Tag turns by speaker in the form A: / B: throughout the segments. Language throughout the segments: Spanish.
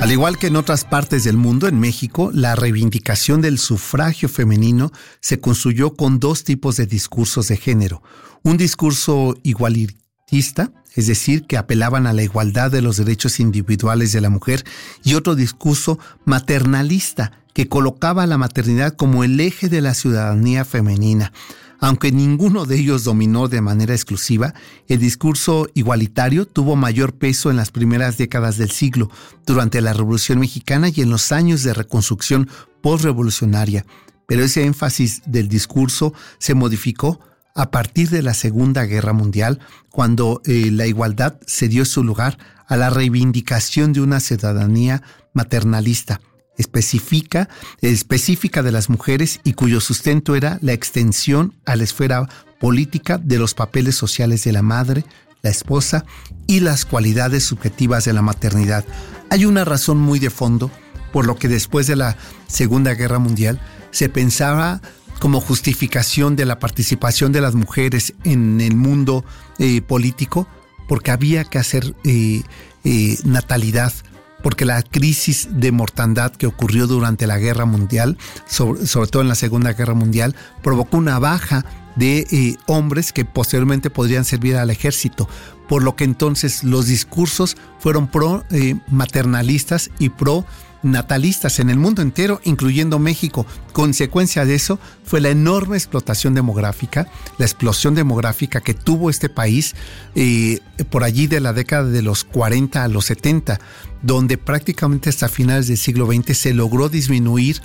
A: Al igual que en otras partes del mundo, en México, la reivindicación del sufragio femenino se construyó con dos tipos de discursos de género. Un discurso igualitista, es decir, que apelaban a la igualdad de los derechos individuales de la mujer, y otro discurso maternalista, que colocaba a la maternidad como el eje de la ciudadanía femenina. Aunque ninguno de ellos dominó de manera exclusiva, el discurso igualitario tuvo mayor peso en las primeras décadas del siglo, durante la Revolución Mexicana y en los años de reconstrucción postrevolucionaria. Pero ese énfasis del discurso se modificó a partir de la Segunda Guerra Mundial, cuando la igualdad cedió su lugar a la reivindicación de una ciudadanía maternalista, específica de las mujeres y cuyo sustento era la extensión a la esfera política de los papeles sociales de la madre, la esposa y las cualidades subjetivas de la maternidad. Hay una razón muy de fondo por lo que después de la Segunda Guerra Mundial se pensaba como justificación de la participación de las mujeres en el mundo político, porque había que hacer natalidad, porque la crisis de mortandad que ocurrió durante la Guerra Mundial, sobre todo en la Segunda Guerra Mundial, provocó una baja de hombres que posteriormente podrían servir al ejército, por lo que entonces los discursos fueron pro-maternalistas y pro-natalistas en el mundo entero, incluyendo México. Consecuencia de eso fue la enorme explotación demográfica, la explosión demográfica que tuvo este país por allí de la década de los 40 a los 70, donde prácticamente hasta finales del siglo XX se logró disminuir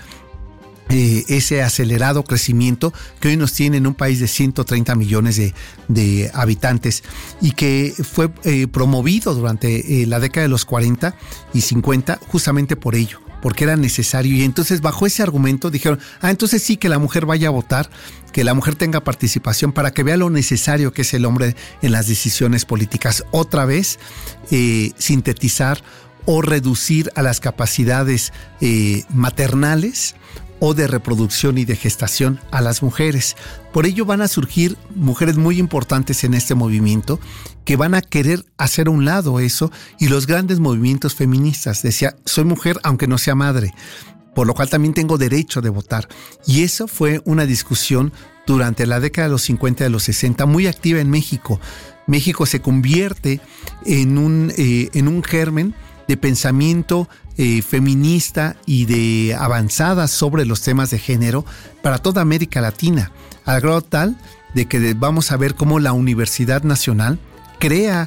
A: ese acelerado crecimiento que hoy nos tiene en un país de 130 millones de habitantes y que fue promovido durante la década de los 40 y 50 justamente por ello, porque era necesario. Y entonces bajo ese argumento dijeron, entonces sí, que la mujer vaya a votar, que la mujer tenga participación para que vea lo necesario que es el hombre en las decisiones políticas. Otra vez sintetizar o reducir a las capacidades maternales o de reproducción y de gestación a las mujeres. Por ello van a surgir mujeres muy importantes en este movimiento que van a querer hacer a un lado eso, y los grandes movimientos feministas. Decía, soy mujer aunque no sea madre, por lo cual también tengo derecho de votar. Y eso fue una discusión durante la década de los 50 y de los 60 muy activa en México. México se convierte en un germen de pensamiento feminista y de avanzada sobre los temas de género para toda América Latina, al grado tal de que vamos a ver cómo la Universidad Nacional crea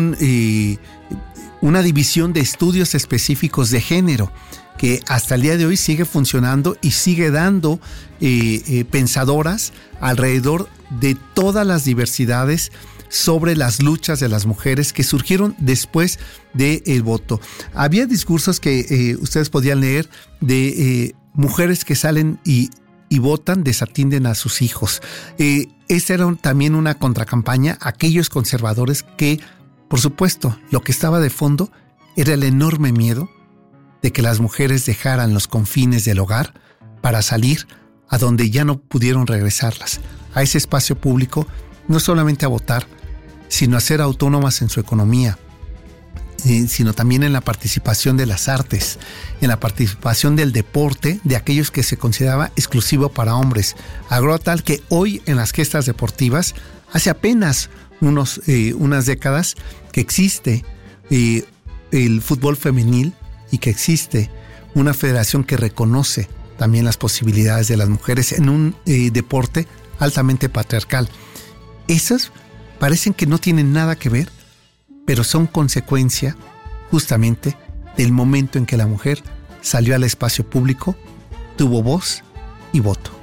A: una división de estudios específicos de género que hasta el día de hoy sigue funcionando y sigue dando pensadoras alrededor de todas las diversidades sobre las luchas de las mujeres que surgieron después del voto. Había discursos que ustedes podían leer de mujeres que salen y votan, desatienden a sus hijos. Esta era también una contracampaña a aquellos conservadores que, por supuesto, lo que estaba de fondo era el enorme miedo de que las mujeres dejaran los confines del hogar para salir a donde ya no pudieron regresarlas, a ese espacio público, no solamente a votar, sino a ser autónomas en su economía, sino también en la participación de las artes, en la participación del deporte, de aquellos que se consideraba exclusivo para hombres. A grado tal que hoy en las gestas deportivas, hace apenas unas décadas que existe el fútbol femenil y que existe una federación que reconoce también las posibilidades de las mujeres en un deporte altamente patriarcal. Esas parecen que no tienen nada que ver, pero son consecuencia justamente del momento en que la mujer salió al espacio público, tuvo voz y voto.